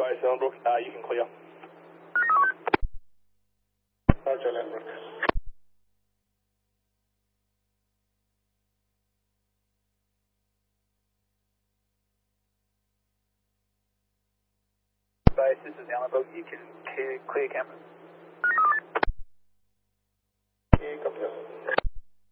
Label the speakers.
Speaker 1: advise Landbrook, you can clear. Roger, Landbrook. Advise, this is Landbrook, you can clear cameras. Okay, copy.